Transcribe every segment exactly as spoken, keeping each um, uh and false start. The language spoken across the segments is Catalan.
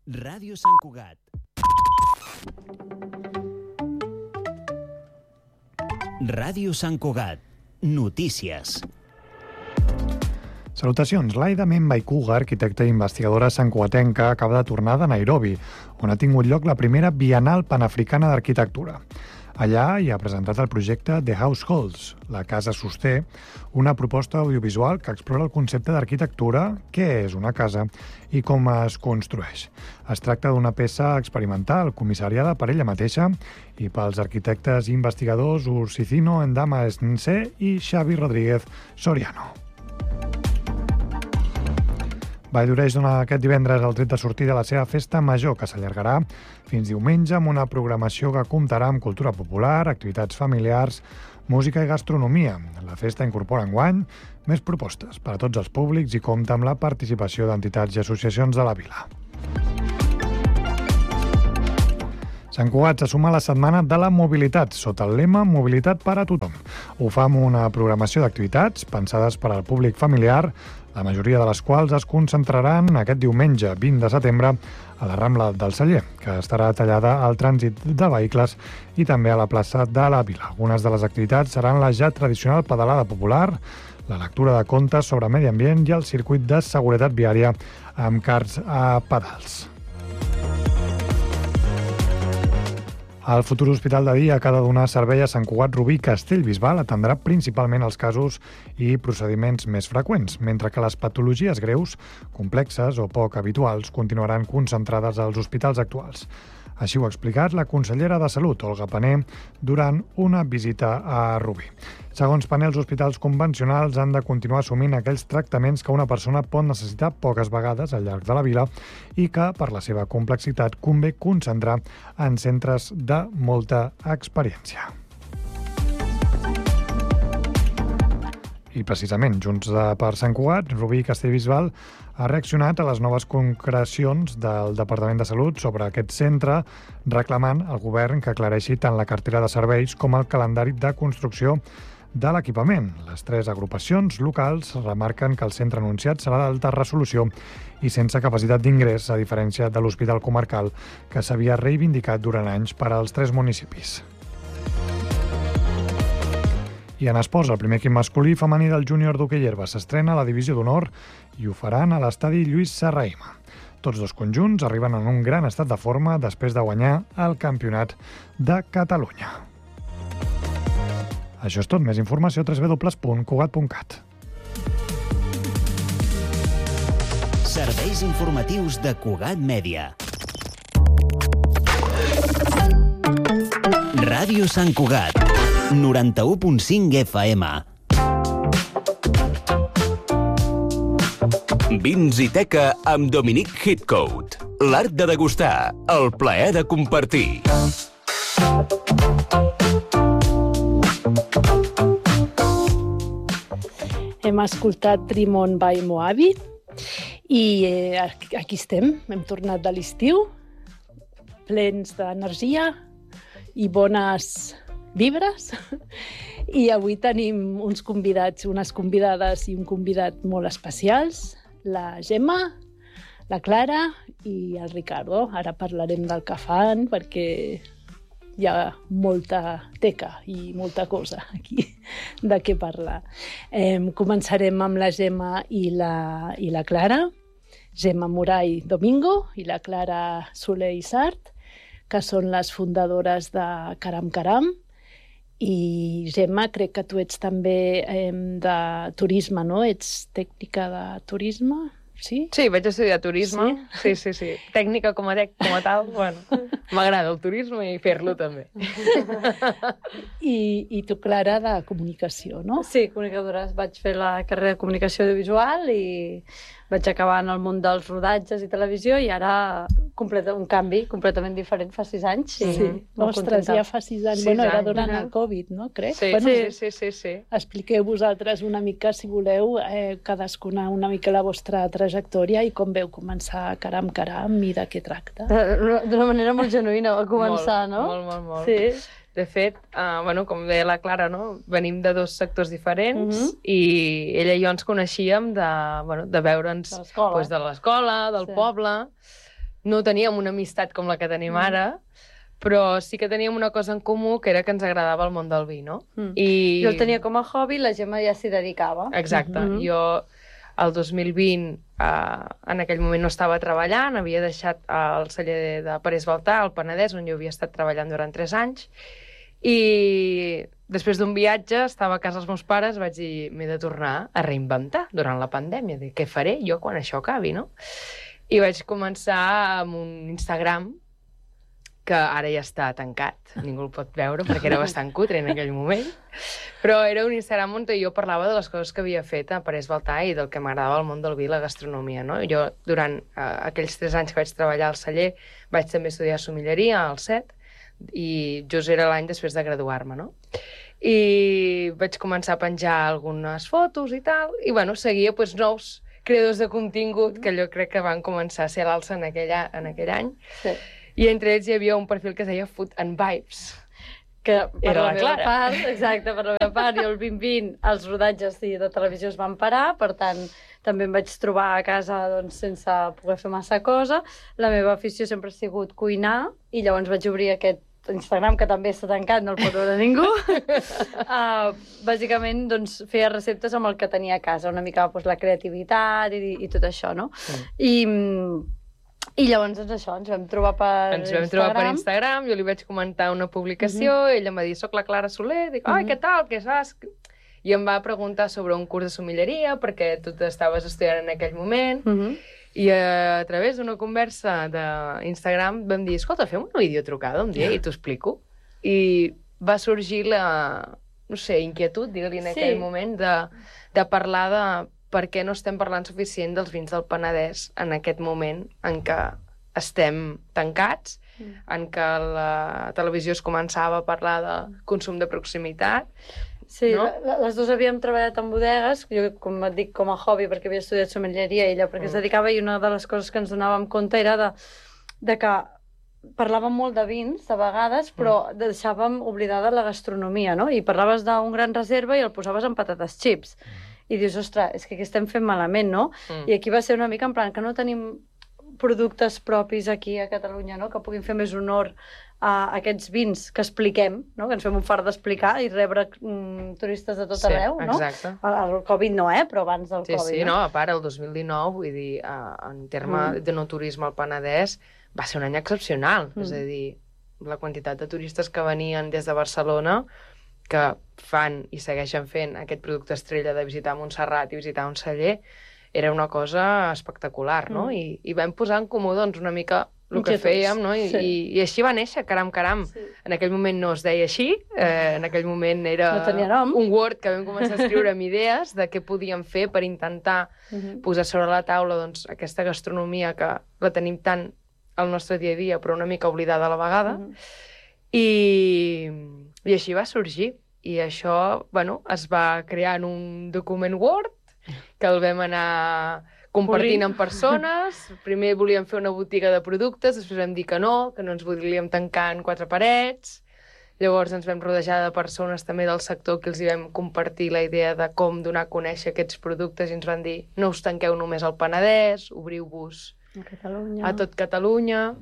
Ràdio Sant Cugat. Ràdio Sant Cugat. Notícies. Salutacions. Laida Membaikuga, arquitecta i investigadora santcugatenca, acaba de tornar de Nairobi, on ha tingut lloc la primera Bienal Panafricana d'Arquitectura. Allà hi ha presentat el projecte The Households, la casa sosté, una proposta audiovisual que explora el concepte d'arquitectura, què és una casa i com es construeix. Es tracta d'una peça experimental, comissariada per ella mateixa i pels arquitectes i investigadors Ursicino Ndama Nsé i Xavi Rodríguez Soriano. Valldoreix dona aquest divendres el tret de sortida a la seva festa major, que s'allargarà fins diumenge amb una programació que comptarà amb cultura popular, activitats familiars, música i gastronomia. La festa incorpora enguany més propostes per a tots els públics i compta amb la participació d'entitats i associacions de la vila. Sant Cugat se suma a la Setmana de la Mobilitat, sota el lema Mobilitat per a tothom. Ho fa amb una programació d'activitats pensades per al públic familiar, la majoria de les quals es concentraran aquest diumenge vint de setembre a la Rambla del Celler, que estarà tallada al trànsit de vehicles i també a la plaça de la Vila. Algunes de les activitats seran la ja tradicional pedalada popular, la lectura de contes sobre medi ambient i el circuit de seguretat viària amb karts a pedals. El futur hospital de dia que ha de donar servei a Sant Cugat Rubí Castellbisbal atendrà principalment els casos i procediments més freqüents, mentre que les patologies greus, complexes o poc habituals continuaran concentrades als hospitals actuals. Així ho ha explicat la consellera de Salut, Olga Pané, durant una visita a Rubí. Segons Pané, els hospitals convencionals han de continuar assumint aquells tractaments que una persona pot necessitar poques vegades al llarg de la vila i que, per la seva complexitat, convé concentrar en centres de molta experiència. I precisament, Junts per Sant Cugat, Rubí Castellbisbal ha reaccionat a les noves concrecions del Departament de Salut sobre aquest centre, reclamant al govern que aclareixi tant la cartera de serveis com el calendari de construcció de l'equipament. Les tres agrupacions locals remarquen que el centre anunciat serà d'alta resolució i sense capacitat d'ingrés, a diferència de l'Hospital Comarcal, que s'havia reivindicat durant anys per als tres municipis. I en esports, el primer equip masculí i femení del júnior d'hoquei herba s'estrena a la divisió d'honor i ho faran a l'estadi Lluís Serrahima. Tots dos conjunts arriben en un gran estat de forma després de guanyar el Campionat de Catalunya. Això és tot. Més informació a w w w punt cugat punt cat. Serveis informatius de Cugat Mèdia. Ràdio Sant Cugat. noranta-u punt cinc F M. Vins i teca amb Dominic Hitcoat. L'art de degustar, el plaer de compartir. Hem escoltat Rimon by Moabi i eh, aquí estem. Hem tornat de l'estiu, plens d'energia i bones vibres, i avui tenim uns convidats, unes convidades i un convidat molt especials, la Gemma, la Clara i el Ricardo. Ara parlarem del que fan perquè hi ha molta teca i molta cosa aquí de què parlar. Eh, començarem amb la Gemma i la, i la Clara, Gemma Moray Domingo i la Clara Soler Isart, que són les fundadores de Caram Caram. I Gemma, crec que tu ets també eh, de turisme, no? Ets tècnica de turisme, sí? Sí, vaig estudiar turisme. Sí, sí, sí. sí. Tècnica com a, tec, com a tal, bueno, m'agrada el turisme i fer-lo també. I, I tu, Clara, de comunicació, no? Sí, comunicadora. Vaig fer la carrera de comunicació audiovisual i vaig acabar en el món dels rodatges i televisió i ara completa, un canvi completament diferent fa sis anys. Sí, sí. Ostres, ja fa sis anys. Sis bueno, era anys, durant no? el Covid, no? Crec. Sí, bueno, sí, sí, sí, sí. Expliqueu vosaltres una mica, si voleu, eh, cadascuna una mica la vostra trajectòria i com veu començar Caram Caram i de què tracta. D'una manera molt genuïna va començar, molt, no? Molt, molt, molt. Sí. De fet, uh, bueno, com deia la Clara, no? Venim de dos sectors diferents Mhm. i ella i jo ens coneixíem de, bueno, de veure'ns De l'escola. pues, de l'escola, del Sí. poble, no teníem una amistat com la que tenim ara, però sí que teníem una cosa en comú, que era que ens agradava el món del vi, no? Mm. I... Jo el tenia com a hobby, la Gemma ja s'hi dedicava. Exacte. Mm -hmm. Jo, el dos mil vint, eh, en aquell moment no estava treballant, havia deixat el celler de Parés Baltà, al Penedès, on jo havia estat treballant durant tres anys, i després d'un viatge, estava a casa dels meus pares, vaig dir, m'he de tornar a reinventar durant la pandèmia. Dic, què faré jo quan això acabi, no? I vaig començar amb un Instagram, que ara ja està tancat, ningú el pot veure, perquè era bastant cutre en aquell moment, però era un Instagram on jo parlava de les coses que havia fet a Parés Baltà i del que m'agradava el món del vi i la gastronomia, no? Jo, durant uh, aquells tres anys que vaig treballar al celler, vaig també estudiar sommelleria al C E T, i just era l'any després de graduar-me, no? I vaig començar a penjar algunes fotos i tal, i bueno, seguia pues, nous creadors de contingut que jo crec que van començar a ser a l'alça en, aquell, en aquell any. Sí. I entre ells hi havia un perfil que es deia Food and Vibes. Que per Era la, la meva Clara. part, exacte, per la meva part, i el vint vint els rodatges de televisió es van parar, per tant, també em vaig trobar a casa doncs, sense poder fer massa cosa. La meva afició sempre ha sigut cuinar, i llavors vaig obrir aquest Instagram, que també està tancat, no el pot veure ningú. uh, bàsicament, doncs, feia receptes amb el que tenia a casa, una mica doncs, la creativitat i, i tot això, no? Mm. I... I llavors, doncs, això, ens vam trobar per Ens vam Instagram. trobar per Instagram, jo li vaig comentar una publicació, uh -huh. ella em va dir, soc la Clara Soler, dic, ai, uh -huh. què tal, què saps? I em va preguntar sobre un curs de sommelleria, perquè tu t'estaves estudiant en aquell moment, uh -huh. i a, a través d'una conversa d'Instagram vam dir, escolta, fem una videotrucada un dia i t'ho explico. I va sorgir la, no sé, inquietud, digue-li en aquell sí. moment, de, de parlar de per què no estem parlant suficient dels vins del Penedès en aquest moment en què estem tancats, mm. en què la televisió es començava a parlar de consum de proximitat. Sí, no? la, les dues havíem treballat en bodegues, jo, com et dic, com a hobby, perquè havia estudiat sommelleria ella, perquè mm. es dedicava, i una de les coses que ens donàvem compte era de, de que parlàvem molt de vins, de vegades, però mm. deixàvem oblidada la gastronomia, no? I parlaves d'un gran reserva i el posaves en patates chips. Mm. I dius, ostres, és que aquí estem fent malament, no? Mm. I aquí va ser una mica en plan que no tenim productes propis aquí a Catalunya, no? Que puguin fer més honor a aquests vins que expliquem, no? Que ens fem un fart d'explicar i rebre mm, turistes de tot sí, arreu, no? Exacte. El, el Covid no, eh? Però abans del sí, Covid, sí, no? no? A part, el dos mil dinou, vull dir, uh, en terme mm. de no turisme al Penedès, va ser un any excepcional. Mm. És a dir, la quantitat de turistes que venien des de Barcelona, que fan i segueixen fent aquest producte estrella de visitar Montserrat i visitar un celler, era una cosa espectacular, no? Mm. I, I vam posar en comú, doncs, una mica el que fèiem, no? I, sí. i, i així va néixer, caram, caram. Sí. En aquell moment no es deia així, eh, en aquell moment era no tenia nom. Un Word que vam començar a escriure amb idees de què podíem fer per intentar mm -hmm. posar sobre la taula, doncs, aquesta gastronomia que la tenim tant al nostre dia a dia, però una mica oblidada a la vegada. Mm -hmm. I, I així va sorgir. I això, bueno, es va crear en un document Word, que el vam anar compartint amb persones. Primer volíem fer una botiga de productes, després vam dir que no, que no ens volíem tancar en quatre parets. Llavors ens vam rodejar de persones també del sector que els hi vam compartir la idea de com donar a conèixer aquests productes i ens van dir, no us tanqueu només al Penedès, obriu-vos a Catalunya, a tot Catalunya.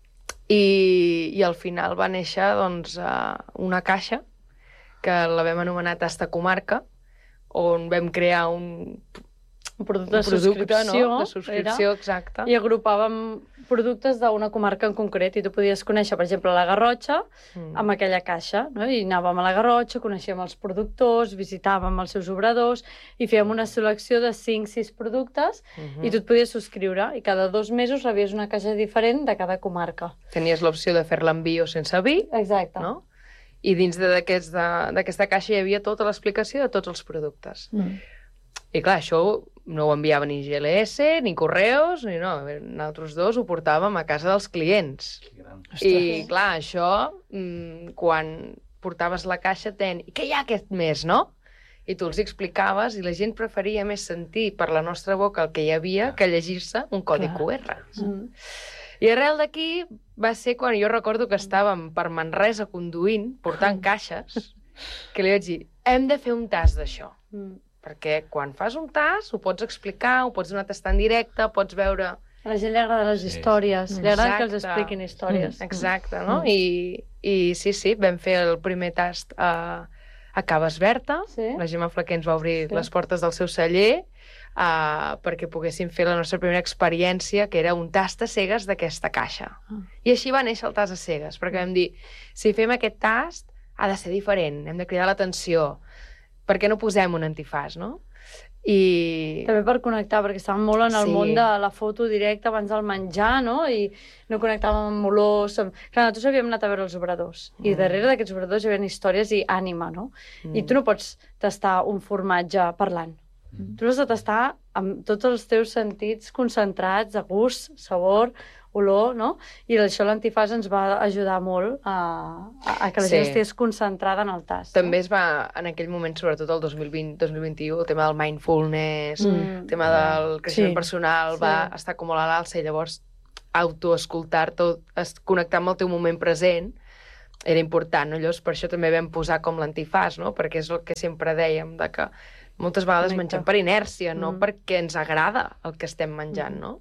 I, i al final va néixer, doncs, una caixa que la vam anomenar Tasta Comarca, on vam crear un, un producte de un subscripció, no? de subscripció era, exacte. I agrupàvem productes d'una comarca en concret, i tu podies conèixer, per exemple, la Garrotxa mm. amb aquella caixa, no? I anàvem a la Garrotxa, coneixíem els productors, visitàvem els seus obradors i fèiem una selecció de cinc sis productes mm -hmm. i tu et podies subscriure i cada dos mesos rebies una caixa diferent de cada comarca. Tenies l'opció de fer l'envio sense vi, exacte, no? I dins d'aquesta aquest, caixa hi havia tota l'explicació de tots els productes. Mm. I clar, això no ho enviava ni G L S, ni correus, ni no. Nosaltres dos ho portàvem a casa dels clients. I clar, això, quan portaves la caixa, ten, i què hi ha aquest mes, no? I tu els explicaves i la gent preferia més sentir per la nostra boca el que hi havia que llegir-se un codi clar. Q R. Mm. I arrel d'aquí va ser quan jo recordo que estàvem per Manresa conduint, portant caixes, que li vaig dir, hem de fer un tast d'això. Mm. Perquè quan fas un tast ho pots explicar, ho pots donar a tastar en directe, pots veure A la gent li agrada les històries, li agrada que els expliquin històries. Exacte, no? I, i sí, sí, vam fer el primer tast a, a Caves Berta. Sí. La Gemma Flaquer ens va obrir Sí. les portes del seu celler uh, perquè poguéssim fer la nostra primera experiència, que era un tast a cegues d'aquesta caixa. Ah. I així va néixer el tast a cegues, perquè vam dir, si fem aquest tast, ha de ser diferent, hem de cridar l'atenció. Per què no posem un antifàs, no? I... També per connectar, perquè estàvem molt en el Sí. món de la foto directa abans del menjar, no? I no connectàvem amb olors. Amb... Clar, nosaltres havíem anat a veure els obradors. Mm. I darrere d'aquests obradors hi havia històries i ànima, no? Mm. I tu no pots tastar un formatge parlant. Mm. Tu l'has de tastar amb tots els teus sentits concentrats, de gust, sabor, olor, no? I això l'antifàs ens va ajudar molt a, a, a que la Sí. gent estigués concentrada en el tast. També no? es va, en aquell moment, sobretot el dos mil vint dos mil vint-i-u, el tema del mindfulness, Mm. el tema del creixement Sí. personal, Sí. va estar com molt a l'alça, i llavors autoescoltar-te, es- connectar amb el teu moment present, era important, no? Llavors, per això també vam posar com l'antifàs, no? Perquè és el que sempre dèiem, de que moltes vegades Connecta. mengem per inèrcia, no Mm. perquè ens agrada el que estem menjant, no?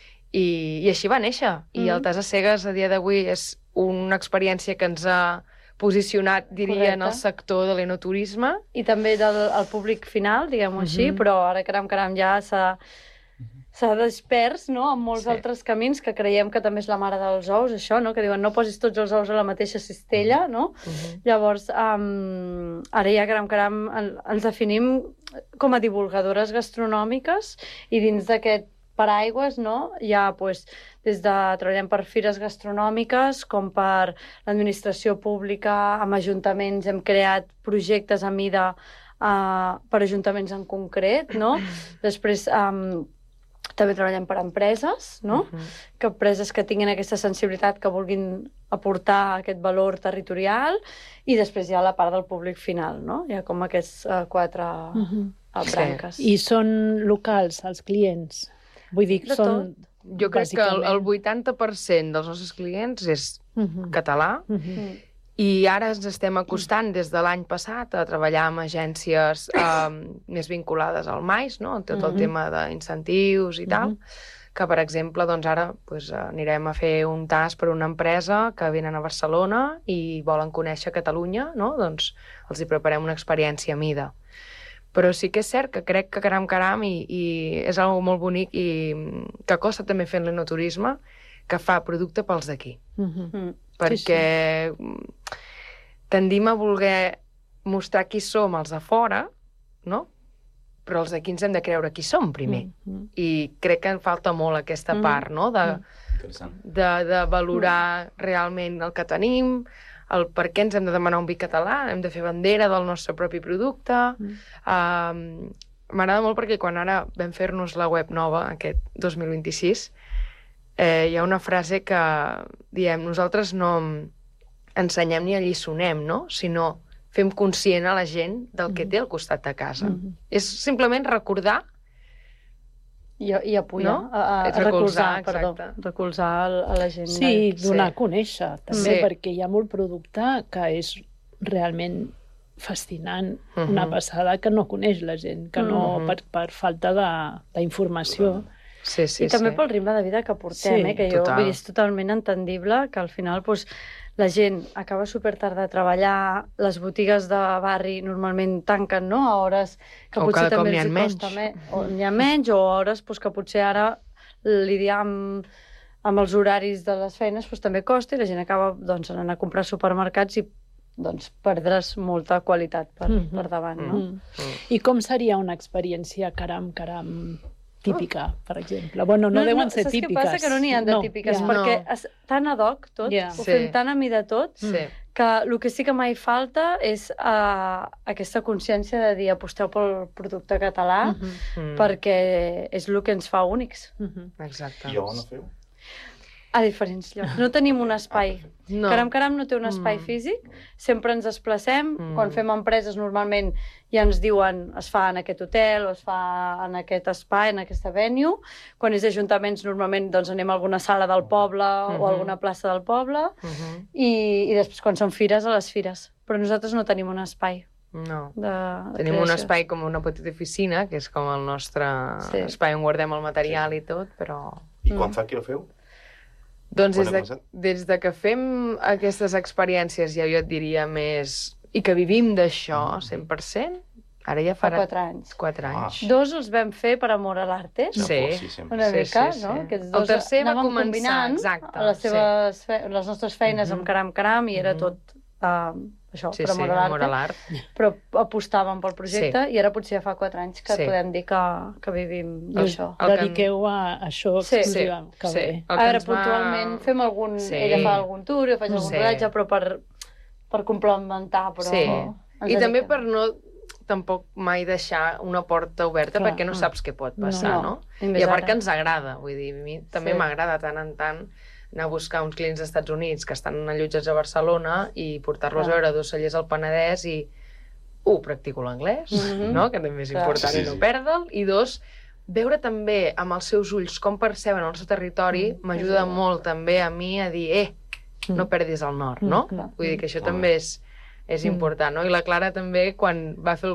I, i així va néixer. I Mm. el tas a cegues a dia d'avui és una experiència que ens ha posicionat, diria, en el Correcte. sector de l'enoturisme. I també del el públic final, diguem-ho així, Mhm. però ara caram, caram, ja s'ha s'ha despers, no?, amb molts Sí. altres camins que creiem que també és la mare dels ous, això, no?, que diuen no posis tots els ous a la mateixa cistella, no? Uh-huh. Llavors, um, ara ja caram, caram, en- ens definim com a divulgadores gastronòmiques i dins d'aquest paraigües, no?, hi ha, pues, des de treballem per fires gastronòmiques com per l'administració pública, amb ajuntaments, hem creat projectes a mida uh, per ajuntaments en concret, no? Després, um, també treballem per empreses, no? Uh-huh. Que empreses que tinguin aquesta sensibilitat, que vulguin aportar aquest valor territorial, i després hi ha la part del públic final, no? Hi ha com aquests uh, quatre Mhm. uh, branques. I són locals, els clients? Vull dir, De són... Jo crec que el, el bàsicament- vuitanta per cent dels nostres clients és Mhm. català, Mhm. Mm. i ara ens estem acostant des de l'any passat a treballar amb agències eh, més vinculades al mais, no? Tot el Mhm. tema d'incentius i tal, Mhm. que, per exemple, doncs ara pues, anirem a fer un tast per una empresa que venen a Barcelona i volen conèixer Catalunya, no? Doncs els hi preparem una experiència a mida. Però sí que és cert que crec que caram caram i, i és algo molt bonic i que costa també fer l'enoturisme, que fa producte pels d'aquí. Mhm. Mm. Perquè tendim a voler mostrar qui som els de fora, no? Però els d'aquí ens hem de creure qui som primer. Mhm. I crec que en falta molt aquesta Mhm. part, no? De, Interessant. de, de valorar realment el que tenim, el per què ens hem de demanar un vi català, hem de fer bandera del nostre propi producte. Mm. Um, M'agrada molt perquè quan ara vam fer-nos la web nova, aquest dos mil vint-i-sis, eh, hi ha una frase que diem, nosaltres no ensenyem ni alliçonem, no? Sinó fem conscient a la gent del que té al costat de casa. Mhm. És simplement recordar. I, i apoyar, No? a, a, És recolzar, recolzar, perdó, exacte. recolzar a, a la gent. Sí, Sí. donar a conèixer, també, Sí. perquè hi ha molt producte que és realment fascinant, Mhm. una passada que no coneix la gent, que no, Mhm. per, per falta de- d'informació. Sí, sí, I també sí. pel ritme de vida que portem, Sí, eh? que jo total. vull dir, és totalment entendible que al final pues, la gent acaba supertard de treballar, les botigues de barri normalment tanquen, no?, a hores que O potser cada cop també n'hi els ha hi menys. costa més, o n'hi ha menys, o a hores pues, que potser ara lidiar amb, amb els horaris de les feines pues, també costa, i la gent acaba doncs, anant a comprar supermercats i doncs, perdre's molta qualitat per, Mhm. per davant, no? Mm. I com seria una experiència caram, caram, típica, per exemple? Bueno, no, deuen ser saps típiques. Saps què passa? Que no n'hi ha de típiques, ja. perquè No. és tan ad hoc tot, Ja. ho Sí. fem tan a mi de tot, Sí. que el que sí que mai falta és uh, aquesta consciència de dir aposteu pel producte català, Mhm. Mm. perquè és el que ens fa únics, Mhm. Exacte. I on ho feu? a diferents llocs. No tenim un espai. No. Caram Caram no té un espai Mm. físic, sempre ens desplacem, Mm. quan fem empreses normalment ja ens diuen es fa en aquest hotel o es fa en aquest espai, en aquesta venue. Quan és ajuntaments normalment doncs, anem a alguna sala del poble Mhm. o a alguna plaça del poble, Mhm. i, i després quan són fires, a les fires. Però nosaltres no tenim un espai No. de, de Tenim un creació. espai com una petita oficina, que és com el nostre Sí. espai on guardem el material i tot, però I quan fa que ho feu? Doncs Quan des ha de, començat? des de que fem aquestes experiències, ja jo et diria més... I que vivim d'això, cent per cent, ara ja Fa farà... quatre anys. Quatre Ah. anys. Dos els vam fer per amor a l'arte. No, Sí. sí, sempre. Una Sí, mica, sí, no? sí. Aquests El dos tercer va anàvem començar, combinant exacte, les, seves, fe... les nostres feines Mhm. amb caram-caram i era Mhm. tot uh, això, Sí, per sí, amor a amor a l'arte. l'art. Però apostàvem pel projecte i ara potser ja fa quatre anys que Sí. podem dir que, que vivim El- d'això. el que- Dediqueu a això Sí, exclusiva. sí, que sí. bé. El que A veure, ens va- puntualment fem algun... Sí. Ella fa algun tour, jo faig algun Sí. rodatge, però per, per complementar, però... Sí. ens I també dediquem. per no tampoc mai deixar una porta oberta Clar. perquè no saps què pot passar, No. no? I més I a part ara. que ens agrada, vull dir, a mi també Sí. m'agrada tant en tant anar a buscar uns clients dels Estats Units que estan allotjats a Barcelona i portar-los a Clar. veure dos cellers al Penedès i, un, practico l'anglès, Mhm. no? Que també és Clar. important Sí, i no sí. perdre'l, i dos, veure també amb els seus ulls com perceben el seu territori Mm, m'ajuda ajuda. molt també a mi a dir, eh, no perdis el nord, no? clar. Vull dir que això Molt també és, és Mm. important, no? I la Clara també, quan va fer el